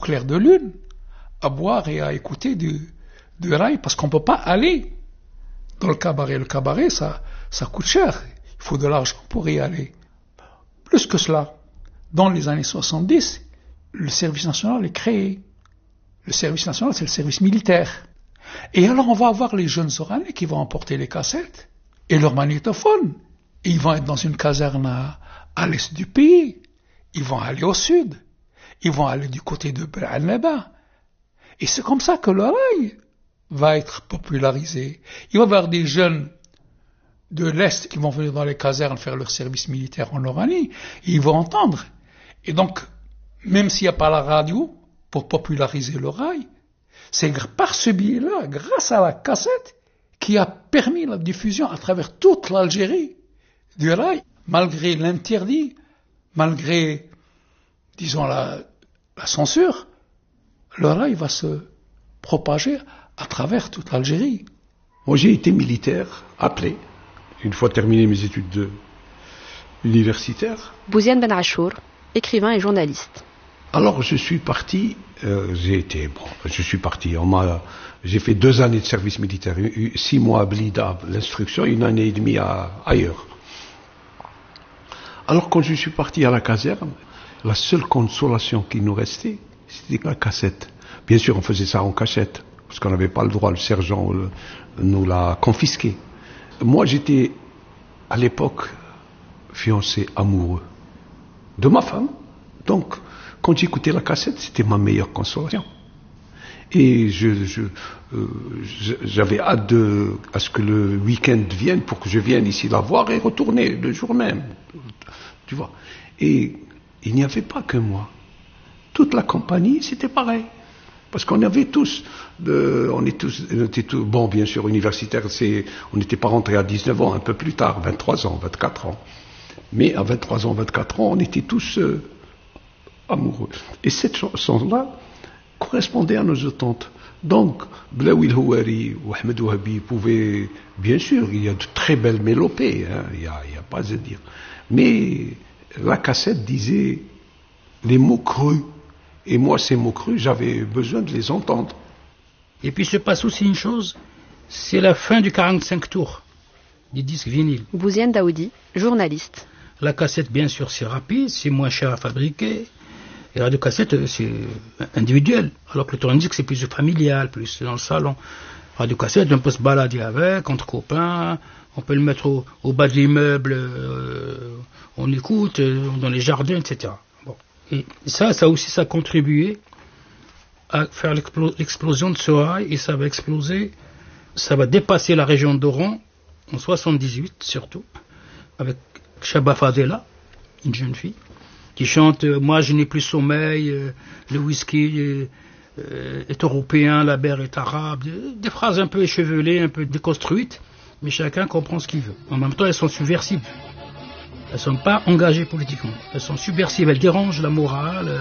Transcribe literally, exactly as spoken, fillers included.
clair de lune, à boire et à écouter du, du rail, parce qu'on ne peut pas aller dans le cabaret. Le cabaret, ça, ça coûte cher. Il faut de l'argent pour y aller. Plus que cela, dans les années soixante-dix, le service national est créé. Le service national, c'est le service militaire. Et alors, on va avoir les jeunes Oranais qui vont emporter les cassettes et leurs magnétophones. Ils vont être dans une caserne à, à l'est du pays. Ils vont aller au sud. Ils vont aller du côté de Bran-Leba. Et c'est comme ça que le rail va être popularisé. Il va y avoir des jeunes de l'Est qui vont venir dans les casernes faire leur service militaire en Oranie. Et ils vont entendre. Et donc, même s'il n'y a pas la radio pour populariser le rail, c'est par ce biais-là, grâce à la cassette, qui a permis la diffusion à travers toute l'Algérie du rail, malgré l'interdit, malgré, disons, la, la censure, le rail va se propager à travers toute l'Algérie. Moi, j'ai été militaire, appelé, une fois terminé mes études de, universitaires. Bouziane Ben Achour, écrivain et journaliste. Alors, je suis parti, euh, j'ai été, bon, je suis parti, on m'a, j'ai fait deux années de service militaire, six mois à Blida, l'instruction, une année et demie à, ailleurs. Alors, quand je suis parti à la caserne, la seule consolation qui nous restait, c'était la cassette. Bien sûr, on faisait ça en cachette, parce qu'on n'avait pas le droit, le sergent le, nous l'a confisqué. Moi, j'étais, à l'époque, fiancé amoureux de ma femme, donc, quand j'écoutais la cassette, c'était ma meilleure consolation. Et je, je, euh, j'avais hâte de, à ce que le week-end vienne pour que je vienne ici la voir et retourner le jour même. Tu vois. Et il n'y avait pas que moi. Toute la compagnie, c'était pareil. Parce qu'on avait tous, de, on, est tous, on était tous, bon, bien sûr, universitaires, c'est, on n'était pas rentrés à dix-neuf ans, un peu plus tard, vingt-trois ans, vingt-quatre ans. Mais à vingt-trois ans, vingt-quatre ans, on était tous euh, amoureux. Et cette chanson-là correspondait à nos attentes. Donc, Blaoui El Houari ou Ahmed Ouhabi pouvaient, bien sûr, il y a de très belles mélopées, hein, il n'y a, il y a pas à dire. Mais la cassette disait les mots crus. Et moi, ces mots crus, j'avais besoin de les entendre. Et puis se passe aussi une chose, c'est la fin du quarante-cinq tours du disque vinyle. Bouziane Daoudi, journaliste. La cassette, bien sûr, c'est rapide, c'est moins cher à fabriquer. Et la radio-cassette, c'est individuel. Alors que le tourne-disque, c'est plus familial, plus dans le salon. Radio-cassette, on peut se balader avec, entre copains. On peut le mettre au, au bas de l'immeuble, euh, on écoute, euh, dans les jardins, et cetera. Bon. Et ça, ça aussi, ça a contribué à faire l'explo- l'explosion de ce rail, et ça va exploser, ça va dépasser la région d'Oran, en soixante-dix-huit surtout, avec Chaba Fadela, une jeune fille, qui chante euh, « Moi je n'ai plus sommeil, euh, le whisky euh, euh, est européen, la bière est arabe », des phrases un peu échevelées, un peu déconstruites, mais chacun comprend ce qu'il veut. En même temps, elles sont subversives. Elles ne sont pas engagées politiquement. Elles sont subversives, elles dérangent la morale.